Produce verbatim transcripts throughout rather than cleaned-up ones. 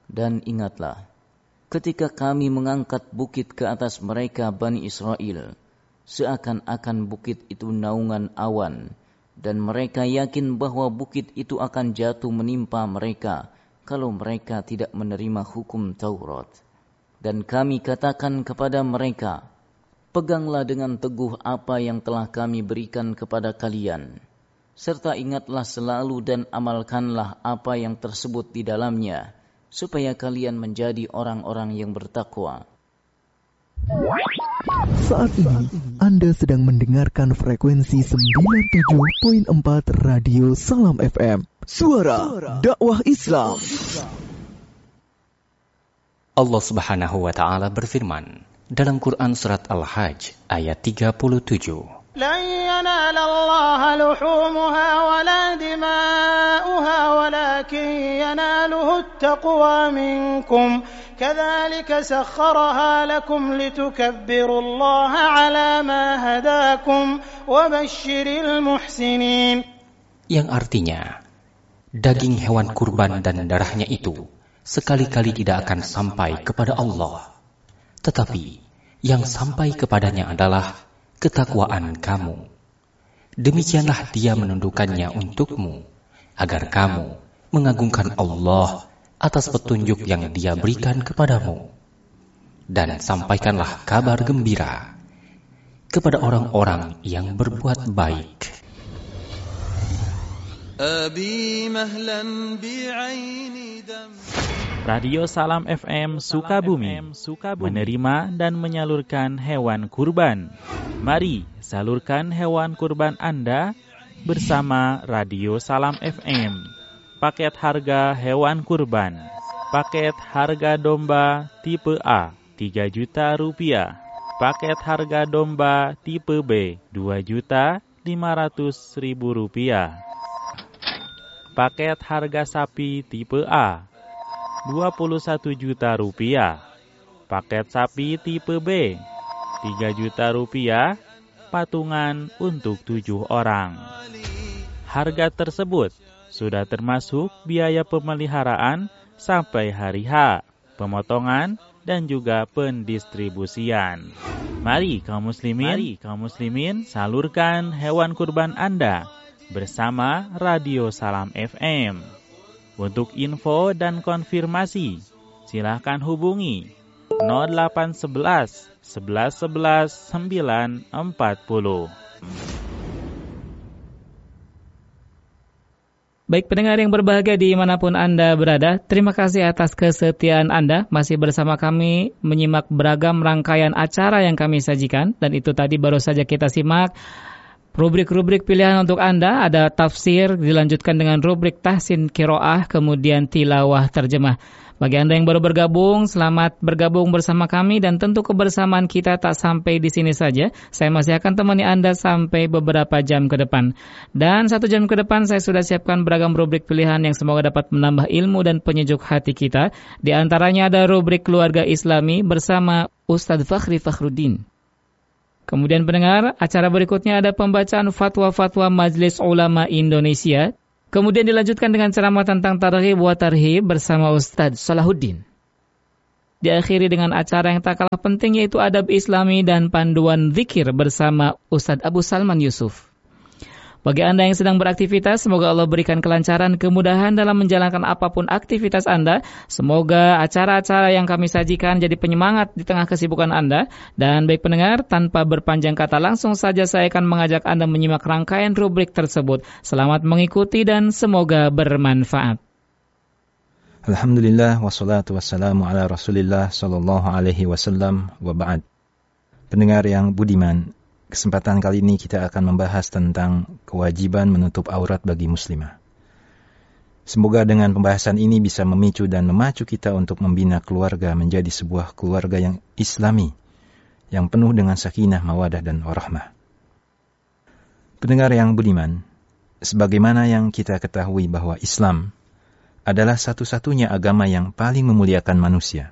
Dan ingatlah, ketika kami mengangkat bukit ke atas mereka Bani Israel, seakan-akan bukit itu naungan awan, dan mereka yakin bahwa bukit itu akan jatuh menimpa mereka kalau mereka tidak menerima hukum Taurat. Dan kami katakan kepada mereka, peganglah dengan teguh apa yang telah kami berikan kepada kalian, serta ingatlah selalu dan amalkanlah apa yang tersebut di dalamnya, supaya kalian menjadi orang-orang yang bertakwa. Saat ini Anda sedang mendengarkan frekuensi sembilan puluh tujuh koma empat Radio Salam F M, Suara Dakwah Islam. Allah Subhanahu wa taala berfirman dalam Quran surat Al-Hajj ayat tiga puluh tujuh. لن ينال الله لحومها ولا دماؤها ولكن يناله التقوى منكم كذلك سخرها لكم لتكبروا الله على ما هداكم وبشر المحسنين. Yang artinya, daging hewan kurban dan darahnya itu sekali-kali tidak akan sampai kepada Allah, tetapi yang sampai kepadanya adalah ketakwaan kamu. Demikianlah Dia menundukkannya untukmu, agar kamu mengagungkan Allah atas petunjuk yang Dia berikan kepadamu. Dan sampaikanlah kabar gembira kepada orang-orang yang berbuat baik. Radio Salam F M Sukabumi menerima dan menyalurkan hewan kurban. Mari salurkan hewan kurban Anda bersama Radio Salam F M. Paket harga hewan kurban. Paket harga domba tipe A tiga juta rupiah. Paket harga domba tipe B dua juta lima ratus ribu rupiah. Paket harga sapi tipe A dua puluh satu juta rupiah. Paket sapi tipe B tiga juta rupiah, patungan untuk tujuh orang. Harga tersebut sudah termasuk biaya pemeliharaan sampai hari H, pemotongan dan juga pendistribusian. Mari kaum muslimin, Mari kaum muslimin salurkan hewan kurban Anda bersama Radio Salam F M. Untuk info dan konfirmasi, silakan hubungi nol delapan sebelas sebelas sebelas sembilan empat puluh. Baik pendengar yang berbahagia dimanapun Anda berada, terima kasih atas kesetiaan Anda masih bersama kami menyimak beragam rangkaian acara yang kami sajikan. Dan itu tadi baru saja kita simak rubrik-rubrik pilihan untuk Anda, ada tafsir, dilanjutkan dengan rubrik tahsin qiraah, kemudian tilawah terjemah. Bagi Anda yang baru bergabung, selamat bergabung bersama kami dan tentu kebersamaan kita tak sampai di sini saja. Saya masih akan temani Anda sampai beberapa jam ke depan. Dan satu jam ke depan saya sudah siapkan beragam rubrik pilihan yang semoga dapat menambah ilmu dan penyejuk hati kita. Di antaranya ada rubrik keluarga Islami bersama Ustadz Fakhri Fakhruddin. Kemudian pendengar, acara berikutnya ada pembacaan fatwa-fatwa Majelis Ulama Indonesia. Kemudian dilanjutkan dengan ceramah tentang targhib wa tarhib bersama Ustadz Salahuddin. Diakhiri dengan acara yang tak kalah penting yaitu adab Islami dan panduan zikir bersama Ustadz Abu Salman Yusuf. Bagi Anda yang sedang beraktivitas, semoga Allah berikan kelancaran, kemudahan dalam menjalankan apapun aktivitas Anda. Semoga acara-acara yang kami sajikan jadi penyemangat di tengah kesibukan Anda. Dan baik pendengar, tanpa berpanjang kata langsung saja saya akan mengajak Anda menyimak rangkaian rubrik tersebut. Selamat mengikuti dan semoga bermanfaat. Alhamdulillah wassalatu wassalamu ala Rasulillah sallallahu alaihi wasallam wa ba'd. Pendengar yang budiman, kesempatan kali ini kita akan membahas tentang kewajiban menutup aurat bagi muslimah. Semoga dengan pembahasan ini bisa memicu dan memacu kita untuk membina keluarga menjadi sebuah keluarga yang islami, yang penuh dengan sakinah, mawadah, dan warahmah. Pendengar yang budiman, sebagaimana yang kita ketahui bahwa Islam adalah satu-satunya agama yang paling memuliakan manusia.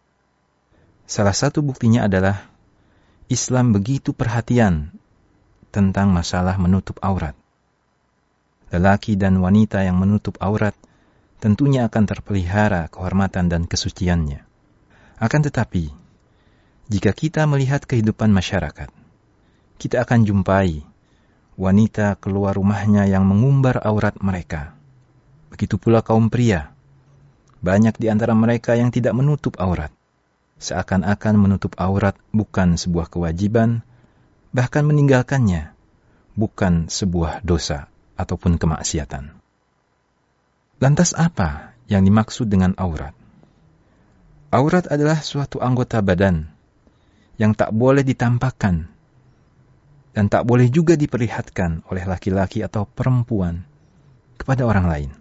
Salah satu buktinya adalah Islam begitu perhatian tentang masalah menutup aurat. Lelaki dan wanita yang menutup aurat tentunya akan terpelihara kehormatan dan kesuciannya. Akan tetapi, jika kita melihat kehidupan masyarakat, kita akan jumpai wanita keluar rumahnya yang mengumbar aurat mereka. Begitu pula kaum pria. Banyak di antara mereka yang tidak menutup aurat. Seakan-akan menutup aurat bukan sebuah kewajiban, bahkan meninggalkannya bukan sebuah dosa ataupun kemaksiatan. Lantas apa yang dimaksud dengan aurat? Aurat adalah suatu anggota badan yang tak boleh ditampakkan dan tak boleh juga diperlihatkan oleh laki-laki atau perempuan kepada orang lain.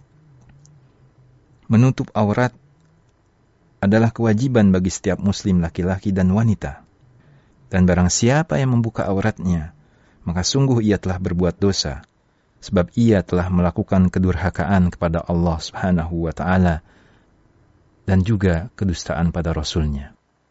Menutup aurat adalah kewajiban bagi setiap muslim laki-laki dan wanita. Dan barang siapa yang membuka auratnya, maka sungguh ia telah berbuat dosa, sebab ia telah melakukan kedurhakaan kepada Allah Subhanahu wa Ta'ala dan juga kedustaan pada Rasul-Nya.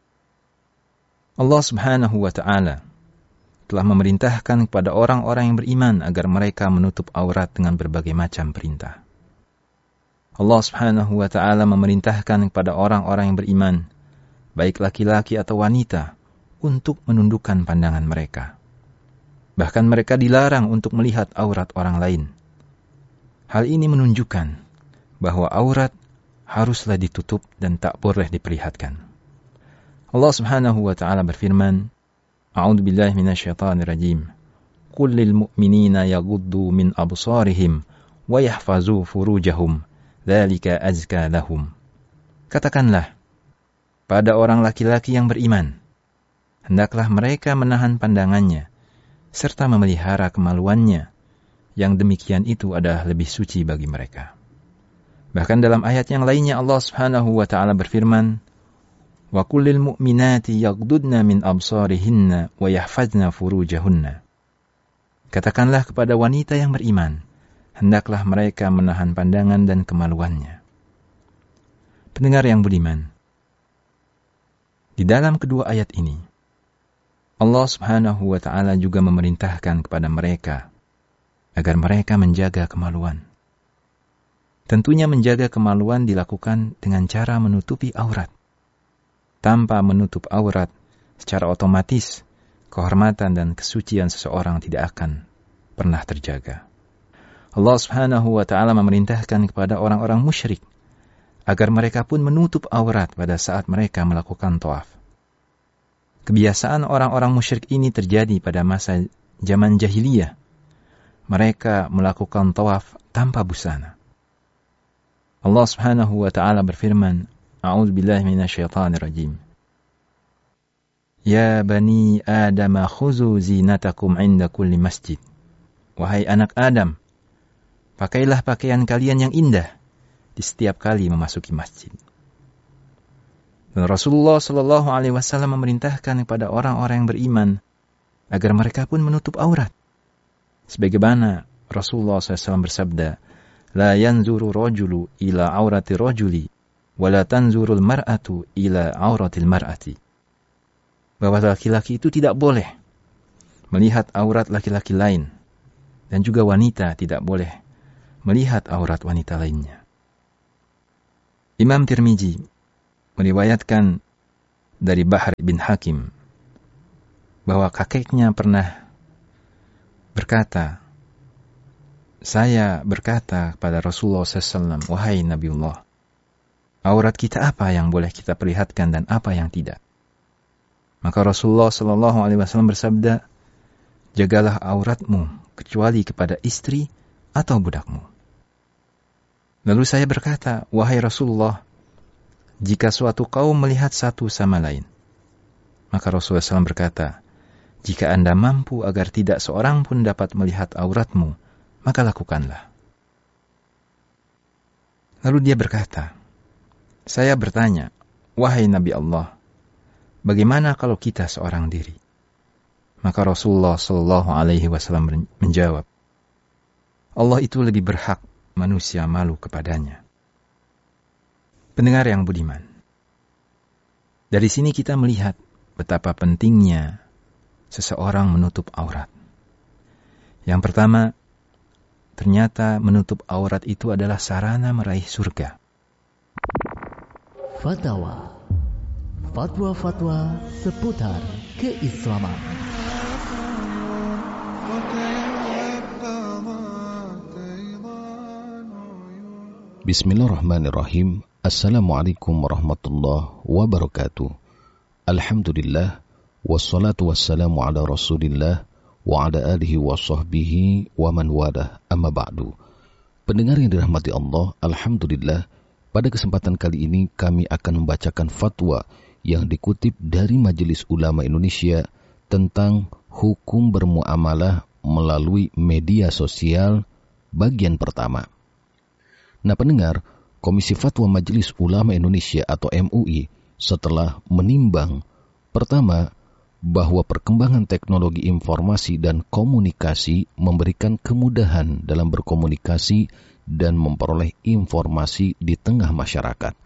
Allah Subhanahu wa Ta'ala telah memerintahkan kepada orang-orang yang beriman agar mereka menutup aurat dengan berbagai macam perintah. Allah Subhanahu wa Ta'ala memerintahkan kepada orang-orang yang beriman, baik laki-laki atau wanita, untuk menundukkan pandangan mereka. Bahkan mereka dilarang untuk melihat aurat orang lain. Hal ini menunjukkan bahwa aurat haruslah ditutup dan tak boleh diperlihatkan. Allah Subhanahu wa Ta'ala berfirman, A'udzu billahi minasyaitonir rajim. Qul lil mu'minina yaghuddu min absarihim wa yahfazu furujahum. Dzalika azka lahum. Katakanlah pada orang laki-laki yang beriman, hendaklah mereka menahan pandangannya serta memelihara kemaluannya, yang demikian itu adalah lebih suci bagi mereka. Bahkan dalam ayat yang lainnya Allah Subhanahu wa Ta'ala berfirman, wa kullil mu'minati yaghdudna min absarihinna wa yahfazna furujahunna. Katakanlah kepada wanita yang beriman, hendaklah mereka menahan pandangan dan kemaluannya. Pendengar yang budiman, di dalam kedua ayat ini, Allah Subhanahu wa Ta'ala juga memerintahkan kepada mereka agar mereka menjaga kemaluan. Tentunya menjaga kemaluan dilakukan dengan cara menutupi aurat. Tanpa menutup aurat, secara otomatis kehormatan dan kesucian seseorang tidak akan pernah terjaga. Allah Subhanahu wa Ta'ala memerintahkan kepada orang-orang musyrik agar mereka pun menutup aurat pada saat mereka melakukan tawaf. Kebiasaan orang-orang musyrik ini terjadi pada masa zaman jahiliyah. Mereka melakukan tawaf tanpa busana. Allah Subhanahu wa Ta'ala berfirman, A'udzu billahi minasyaitonir rajim. Ya bani Adam khuzu zinatakum 'inda kulli masjid. Wahai anak Adam, pakailah pakaian kalian yang indah di setiap kali memasuki masjid. Dan Rasulullah Shallallahu Alaihi Wasallam memerintahkan kepada orang-orang yang beriman agar mereka pun menutup aurat. Sebagaimana Rasulullah shallallahu alaihi wasallam bersabda, La yanzuru rajulu ila aurati rajuli, wa la tanzurul mar'atu ila auratil mar'ati. Bahwa laki-laki itu tidak boleh melihat aurat laki-laki lain, dan juga wanita tidak boleh melihat aurat wanita lainnya. Imam Tirmizi meriwayatkan dari Bahr bin Hakim bahwa kakeknya pernah berkata, saya berkata kepada Rasulullah shallallahu alaihi wasallam, wahai Nabiullah, aurat kita apa yang boleh kita perlihatkan dan apa yang tidak? Maka Rasulullah shallallahu alaihi wasallam bersabda, jagalah auratmu kecuali kepada istri atau budakmu. Lalu saya berkata, wahai Rasulullah, jika suatu kaum melihat satu sama lain, maka Rasulullah shallallahu alaihi wasallam berkata, jika Anda mampu agar tidak seorang pun dapat melihat auratmu, maka lakukanlah. Lalu dia berkata, saya bertanya, wahai Nabi Allah, bagaimana kalau kita seorang diri? Maka Rasulullah shallallahu alaihi wasallam menjawab, Allah itu lebih berhak manusia malu kepadanya. Pendengar yang budiman, dari sini kita melihat betapa pentingnya seseorang menutup aurat. Yang pertama, ternyata menutup aurat itu adalah sarana meraih surga. Fatwa, fatwa-fatwa seputar keislaman. Bismillahirrahmanirrahim. Assalamualaikum warahmatullahi wabarakatuh. Alhamdulillah, wassalatu wassalamu ala rasulillah wa ala alihi wa sahbihi wa man wadah, amma ba'du. Pendengar yang dirahmati Allah, Alhamdulillah, pada kesempatan kali ini kami akan membacakan fatwa yang dikutip dari Majelis Ulama Indonesia tentang hukum bermuamalah melalui media sosial bagian pertama. Nah pendengar, Komisi Fatwa Majelis Ulama Indonesia atau M U I setelah menimbang pertama bahwa perkembangan teknologi informasi dan komunikasi memberikan kemudahan dalam berkomunikasi dan memperoleh informasi di tengah masyarakat.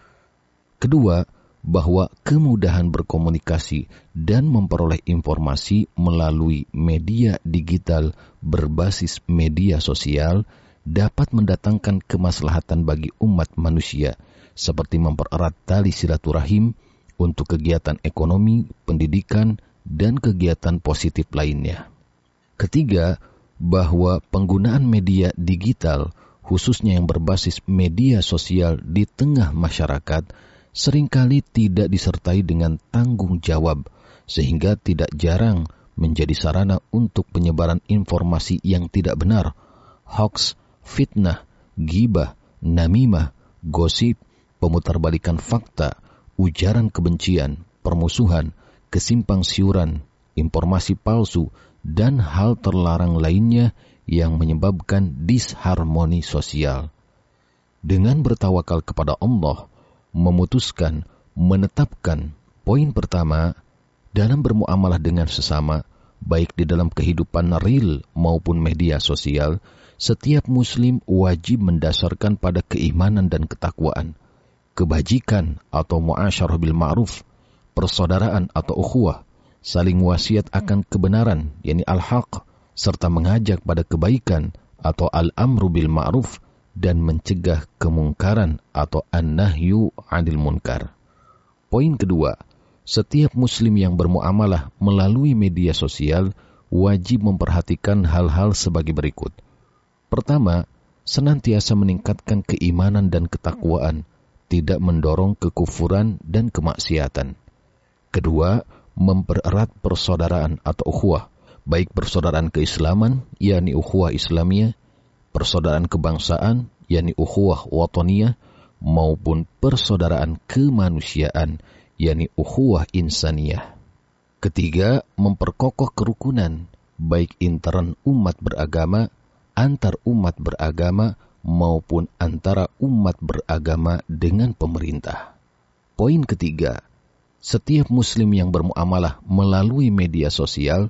Kedua, bahwa kemudahan berkomunikasi dan memperoleh informasi melalui media digital berbasis media sosial dapat mendatangkan kemaslahatan bagi umat manusia, seperti mempererat tali silaturahim untuk kegiatan ekonomi, pendidikan, dan kegiatan positif lainnya. Ketiga, bahwa penggunaan media digital, khususnya yang berbasis media sosial di tengah masyarakat, seringkali tidak disertai dengan tanggung jawab, sehingga tidak jarang menjadi sarana untuk penyebaran informasi yang tidak benar, hoaks, fitnah, ghibah, namimah, gosip, pemutarbalikan fakta, ujaran kebencian, permusuhan, kesimpang siuran, informasi palsu, dan hal terlarang lainnya yang menyebabkan disharmoni sosial. Dengan bertawakal kepada Allah, memutuskan, menetapkan poin pertama dalam bermuamalah dengan sesama, baik di dalam kehidupan real maupun media sosial, setiap muslim wajib mendasarkan pada keimanan dan ketakwaan, kebajikan atau muasyarah bil ma'ruf, persaudaraan atau ukhuwah, saling wasiat akan kebenaran, yakni al-haq, serta mengajak pada kebaikan atau al-amru bil ma'ruf, dan mencegah kemungkaran atau an-nahyu 'anil munkar. Poin kedua, setiap muslim yang bermuamalah melalui media sosial wajib memperhatikan hal-hal sebagai berikut. Pertama, senantiasa meningkatkan keimanan dan ketakwaan, tidak mendorong kekufuran dan kemaksiatan. Kedua, mempererat persaudaraan atau ukhuwah, baik persaudaraan keislaman, yakni ukhuwah Islamiyah, persaudaraan kebangsaan, yakni ukhuwah wataniyah, maupun persaudaraan kemanusiaan, yakni ukhuwah insaniyah. Ketiga, memperkokoh kerukunan, baik intern umat beragama, antar umat beragama, maupun antara umat beragama dengan pemerintah. Poin ketiga, setiap muslim yang bermuamalah melalui media sosial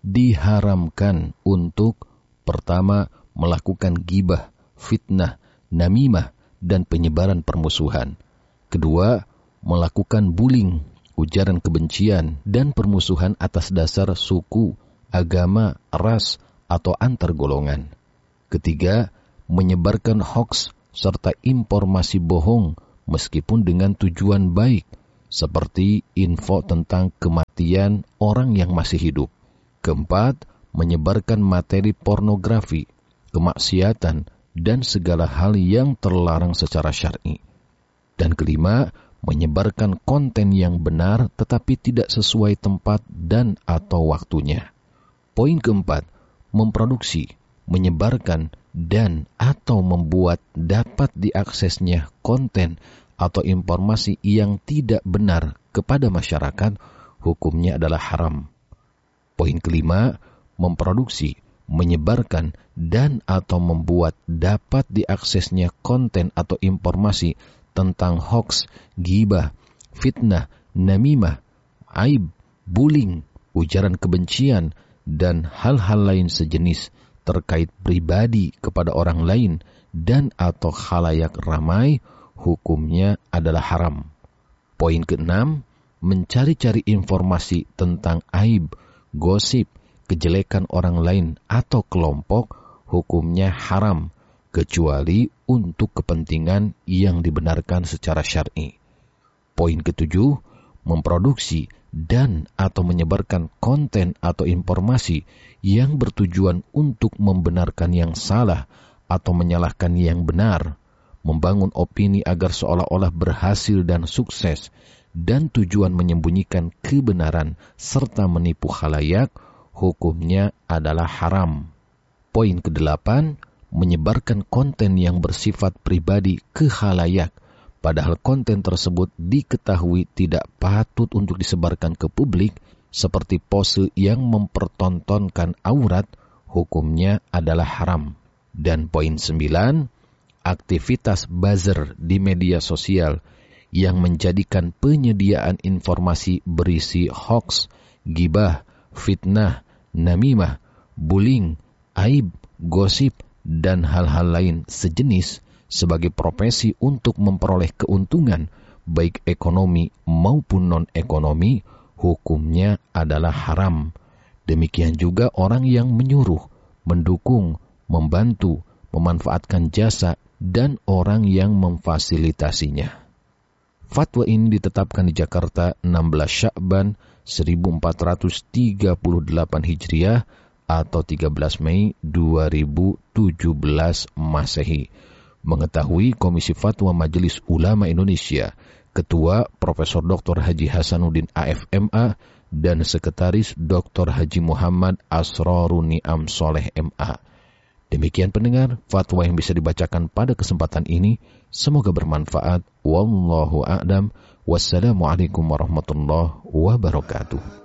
diharamkan untuk pertama, melakukan ghibah, fitnah, namimah, dan penyebaran permusuhan. Kedua, melakukan bullying, ujaran kebencian, dan permusuhan atas dasar suku, agama, ras, atau antar golongan. Ketiga, menyebarkan hoaks serta informasi bohong meskipun dengan tujuan baik, seperti info tentang kematian orang yang masih hidup. Keempat, menyebarkan materi pornografi, kemaksiatan, dan segala hal yang terlarang secara syar'i. Dan kelima, menyebarkan konten yang benar tetapi tidak sesuai tempat dan atau waktunya. Poin keempat, memproduksi, menyebarkan, dan atau membuat dapat diaksesnya konten atau informasi yang tidak benar kepada masyarakat, hukumnya adalah haram. Poin kelima, memproduksi, menyebarkan, dan atau membuat dapat diaksesnya konten atau informasi tentang hoaks, ghibah, fitnah, namimah, aib, bullying, ujaran kebencian, dan hal-hal lain sejenis terkait pribadi kepada orang lain dan atau khalayak ramai, hukumnya adalah haram. Poin keenam, mencari-cari informasi tentang aib, gosip, kejelekan orang lain atau kelompok, hukumnya haram kecuali untuk kepentingan yang dibenarkan secara syar'i. Poin ketujuh, memproduksi dan atau menyebarkan konten atau informasi yang bertujuan untuk membenarkan yang salah atau menyalahkan yang benar, membangun opini agar seolah-olah berhasil dan sukses, dan tujuan menyembunyikan kebenaran serta menipu khalayak, hukumnya adalah haram. Poin kedelapan, menyebarkan konten yang bersifat pribadi ke khalayak, padahal konten tersebut diketahui tidak patut untuk disebarkan ke publik, seperti pose yang mempertontonkan aurat, hukumnya adalah haram. Dan poin sembilan, aktivitas buzzer di media sosial yang menjadikan penyediaan informasi berisi hoaks, gibah, fitnah, namimah, bullying, aib, gosip, dan hal-hal lain sejenis sebagai profesi untuk memperoleh keuntungan, baik ekonomi maupun non-ekonomi, hukumnya adalah haram. Demikian juga orang yang menyuruh, mendukung, membantu, memanfaatkan jasa, dan orang yang memfasilitasinya. Fatwa ini ditetapkan di Jakarta enam belas Sya'ban seribu empat ratus tiga puluh delapan Hijriah atau tiga belas Mei dua ribu tujuh belas Masehi. Mengetahui Komisi Fatwa Majelis Ulama Indonesia, Ketua Profesor Doktor Haji Hasanuddin A F M A dan Sekretaris Doktor Haji Muhammad Asrorun Ni'am Soleh M A. Demikian pendengar, fatwa yang bisa dibacakan pada kesempatan ini. Semoga bermanfaat. Wallahu a'lam. Wassalamualaikum warahmatullahi wabarakatuh.